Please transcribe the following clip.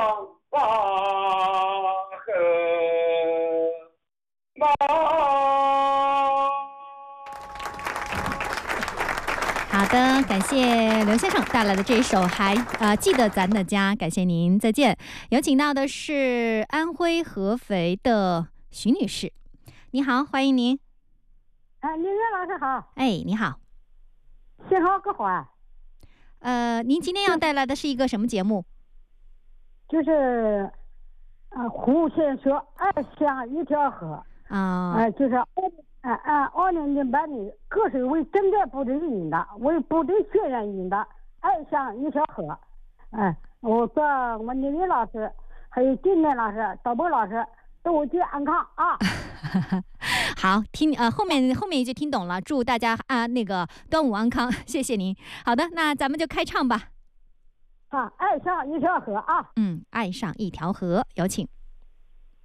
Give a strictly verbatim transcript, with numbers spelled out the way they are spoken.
把河马。 好的，感谢刘先生带来的这一首还呃记得咱的家，感谢您，再见。有请到的是安徽合肥的徐女士，你好，欢迎您。 哎，林月老师好。 哎，你好。 信号可好啊？ 呃，您今天要带来的是一个什么节目？ 就是呃，胡先说爱像一条河啊， 呃，就是按按二零零八年，歌手为正在部队引的，为部队学员引的，爱像一条河。哎、呃，我做我们林月老师，还有金莲老师、导播老师，都祝安康啊。 好，听呃后面后面一句听懂了，祝大家啊那个端午安康，谢谢您。好的，那咱们就开唱吧。 啊，爱上一条河啊。 嗯，爱上一条河，有请。